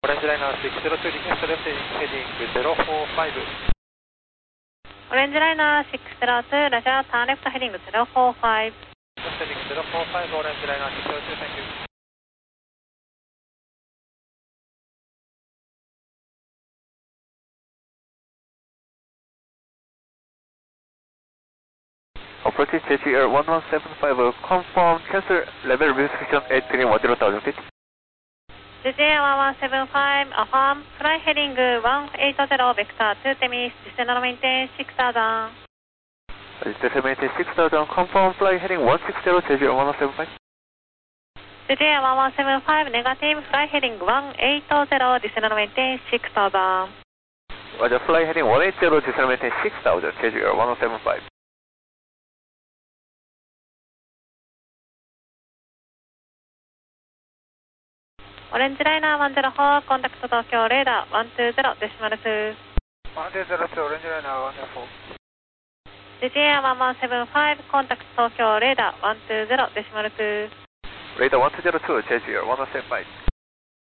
オレンジライナー602リクエストレフティヘディング045。 オレンジライナー602、ラジャー、ターンレフトヘディング045。 ヘディング045、オレンジライナー602、Thank you。Approach JGR 1175, confirm cancel level restriction 810,000 feet. JGR 1175, affirm, fly heading 180, vector 2 Temis, descend maintain 6000. Descend maintain 6000, confirm fly heading 160, JGR 1175. JGR 1175, negative, fly heading 180, descend maintain 6000. Roger, fly heading 180, descend maintain 6000, JGR 1175. オレンジライナー104、コンタクト東京レーダー120、デシマル2。 102、オレンジライナー104。 JGR 1175、コンタクト東京レーダー120、デシマル2。 Radar 102, JGR 1175.